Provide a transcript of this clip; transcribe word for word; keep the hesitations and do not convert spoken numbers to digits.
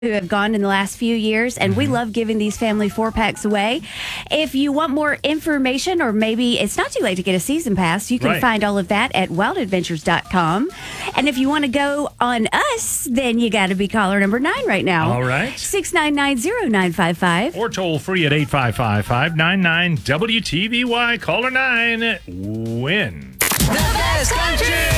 who have gone in the last few years, and we love giving these family four packs away. If you want more information, or maybe it's not too late to get a season pass, you can Right. find all of that at wild adventures dot com. And if you want to go on us, then you got to be caller number nine right now. All right. six nine nine zero nine five five. Or toll free at eight five five, five nine nine, W T V Y. Caller nine. Win. The best country